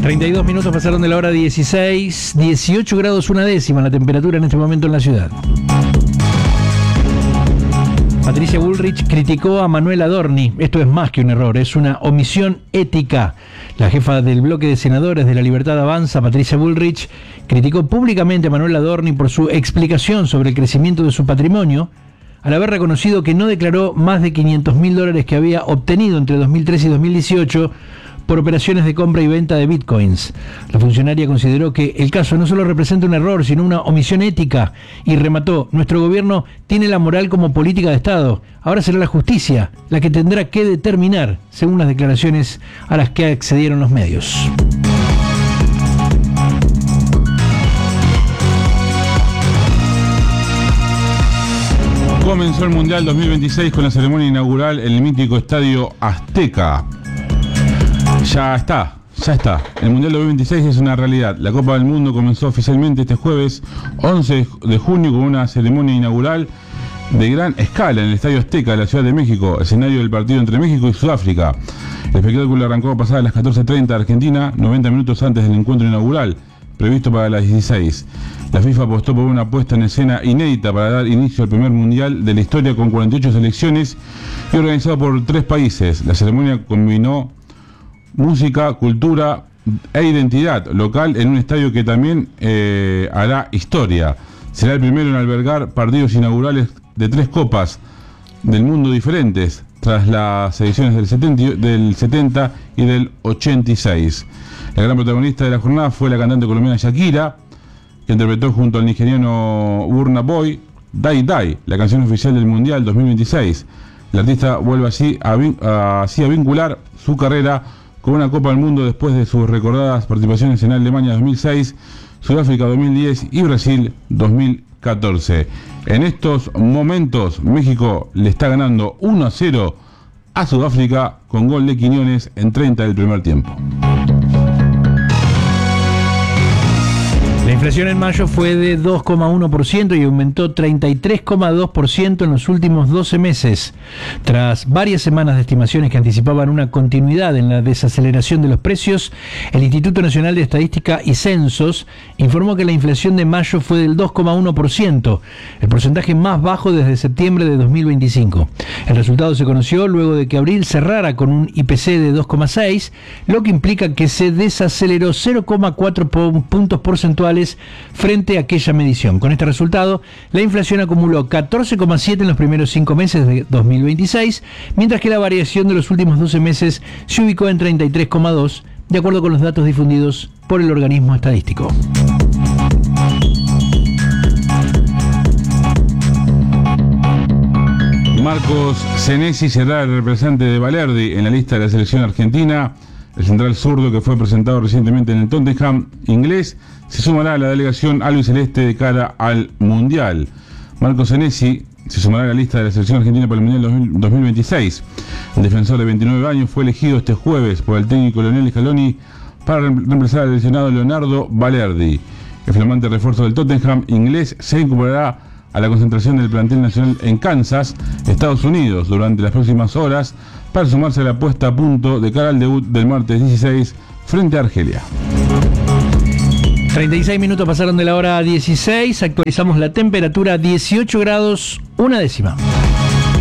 32 minutos pasaron de la hora 16, 18 grados una décima la temperatura en este momento en la ciudad. Patricia Bullrich criticó a Manuel Adorni. Esto es más que un error, es una omisión ética. La jefa del bloque de senadores de La Libertad Avanza, Patricia Bullrich, criticó públicamente a Manuel Adorni por su explicación sobre el crecimiento de su patrimonio, al haber reconocido que no declaró más de $500.000 que había obtenido entre 2013 y 2018 por operaciones de compra y venta de bitcoins. La funcionaria consideró que el caso no solo representa un error, sino una omisión ética, y remató: nuestro gobierno tiene la moral como política de Estado, ahora será la justicia la que tendrá que determinar, según las declaraciones a las que accedieron los medios. Comenzó el Mundial 2026 con la ceremonia inaugural en el mítico Estadio Azteca. Ya está. El Mundial 2026 es una realidad. La Copa del Mundo comenzó oficialmente este jueves 11 de junio con una ceremonia inaugural de gran escala en el Estadio Azteca de la Ciudad de México, escenario del partido entre México y Sudáfrica. El espectáculo arrancó a pasar a las 14:30 de Argentina, 90 minutos antes del encuentro inaugural, previsto para las 16. La FIFA apostó por una puesta en escena inédita para dar inicio al primer mundial de la historia con 48 selecciones y organizado por 3 países. La ceremonia combinó música, cultura e identidad local en un estadio que también hará historia. Será el primero en albergar partidos inaugurales de 3 copas del mundo diferentes, tras las ediciones del 70 y del 86. La gran protagonista de la jornada fue la cantante colombiana Shakira, que interpretó junto al nigeriano Burna Boy Die Die, la canción oficial del Mundial 2026. La artista vuelve así a vincular su carrera con una Copa del Mundo después de sus recordadas participaciones en Alemania 2006, Sudáfrica 2010 y Brasil 2014. En estos momentos, México le está ganando 1-0 a Sudáfrica con gol de Quiñones en 30 del primer tiempo. La inflación en mayo fue de 2,1% y aumentó 33,2% en los últimos 12 meses. Tras varias semanas de estimaciones que anticipaban una continuidad en la desaceleración de los precios, el Instituto Nacional de Estadística y Censos informó que la inflación de mayo fue del 2,1%, el porcentaje más bajo desde septiembre de 2025. El resultado se conoció luego de que abril cerrara con un IPC de 2,6, lo que implica que se desaceleró 0,4 puntos porcentuales frente a aquella medición. Con este resultado, la inflación acumuló 14,7 en los primeros 5 meses de 2026, mientras que la variación de los últimos 12 meses se ubicó en 33,2, de acuerdo con los datos difundidos por el organismo estadístico. Marcos Senesi será el representante de Balerdi en la lista de la selección argentina. El central zurdo, que fue presentado recientemente en el Tottenham inglés, se sumará a la delegación albiceleste de cara al Mundial. Marcos Senesi se sumará a la lista de la selección argentina para el Mundial 2026. El defensor de 29 años fue elegido este jueves por el técnico Lionel Scaloni para reemplazar al lesionado Leonardo Balerdi. El flamante refuerzo del Tottenham inglés se incorporará a la concentración del plantel nacional en Kansas, Estados Unidos, durante las próximas horas, para sumarse a la puesta a punto de cara al debut del martes 16 frente a Argelia. 36 minutos pasaron de la hora 16, actualizamos la temperatura, 18 grados una décima.